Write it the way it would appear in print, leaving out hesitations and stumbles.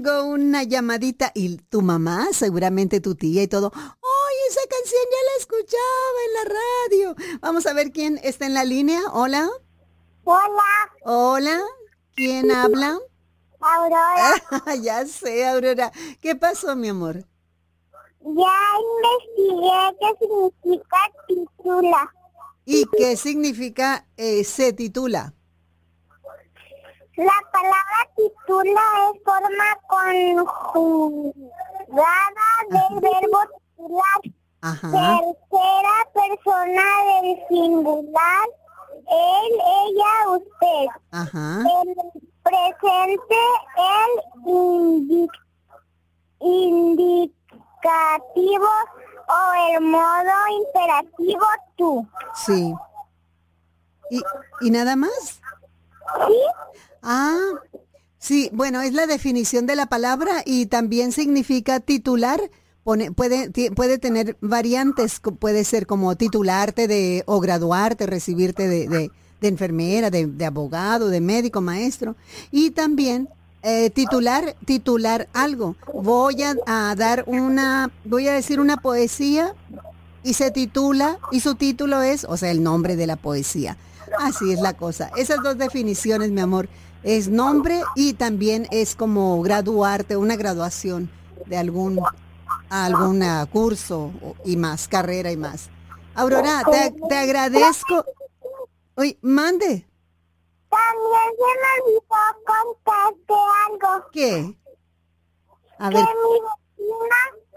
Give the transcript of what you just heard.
tengo una llamadita y tu mamá, seguramente tu tía y todo. ¡Ay, esa canción ya la escuchaba en la radio! Vamos a ver quién está en la línea. Hola. Hola, Hola. ¿Quién habla? Aurora. Ya sé, Aurora. ¿Qué pasó, mi amor? Ya investigué qué significa titula. ¿Y qué significa se titula? La palabra titula es forma conjugada del verbo titular. Ajá, Tercera persona del singular. Él, ella, usted. ajá. En el presente, el indicativo o el modo imperativo tú. Sí. ¿Y nada más? ¿Sí? Ah, sí, bueno, es la definición de la palabra y también significa titular. Puede tener variantes, puede ser como titularte de, o graduarte, recibirte de enfermera, de abogado, de médico, maestro. Y también titular algo. Voy a decir una poesía y se titula, y su título es, o sea, el nombre de la poesía. Así es la cosa. Esas dos definiciones, mi amor, es nombre y también es como graduarte, una graduación de algún curso y más, carrera y más. Aurora, te agradezco. Oye, mande. También se me olvidó contarte algo. ¿Qué? A Que ver, mi vecina